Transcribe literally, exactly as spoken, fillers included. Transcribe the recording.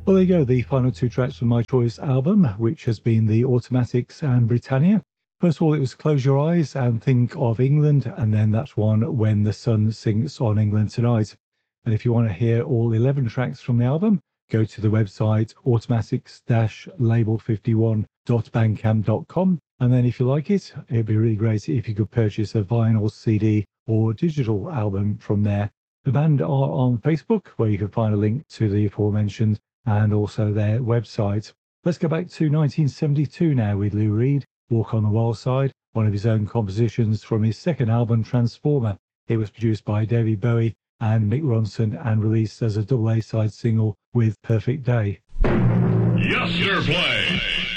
Well, there you go, the final two tracks from my choice album, which has been the Automatics and Britannia. First of all, it was Close Your Eyes and Think of England, and then that one, When the Sun Sinks on England Tonight. And if you want to hear all eleven tracks from the album, go to the website automatics dash label fifty-one dot bandcamp dot com. And then if you like it, it'd be really great if you could purchase a vinyl, C D, or digital album from there. The band are on Facebook, where you can find a link to the aforementioned and also their website. Let's go back to nineteen seventy-two now with Lou Reed, Walk on the Wild Side, one of his own compositions from his second album, Transformer. It was produced by David Bowie and Mick Ronson and released as a double A-side single with Perfect Day. Yesterplay.